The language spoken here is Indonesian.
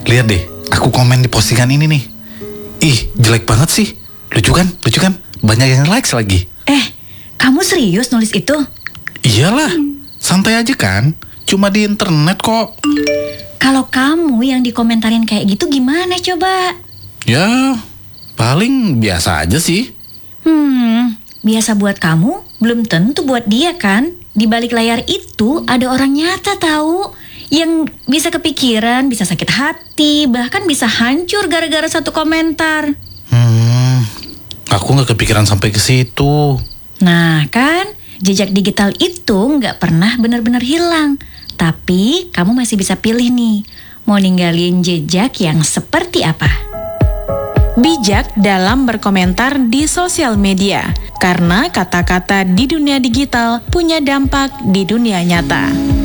lihat deh, aku komen di postingan ini nih. Ih, jelek banget sih. Lucu kan? Banyak yang likes lagi. Kamu serius nulis itu? Iyalah, santai aja kan. Cuma di internet kok. Kalau kamu yang dikomentarin kayak gitu gimana coba? Ya, paling biasa aja sih. Biasa buat kamu, belum tentu buat dia kan? Di balik layar itu ada orang nyata tahu, yang bisa kepikiran, bisa sakit hati, bahkan bisa hancur gara-gara satu komentar. Aku nggak kepikiran sampai ke situ. Nah kan, jejak digital itu nggak pernah benar-benar hilang. Tapi kamu masih bisa pilih nih, mau ninggalin jejak yang seperti apa. Bijak dalam berkomentar di sosial media, karena kata-kata di dunia digital punya dampak di dunia nyata.